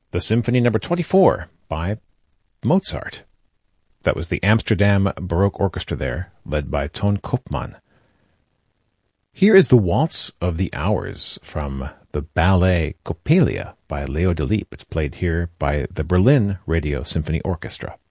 the Symphony Number 24 by Mozart. That was the Amsterdam Baroque Orchestra there, led by Ton Koopman. Here is the Waltz of the Hours from the ballet Coppelia by Leo Delibes. It's played here by the Berlin Radio Symphony Orchestra.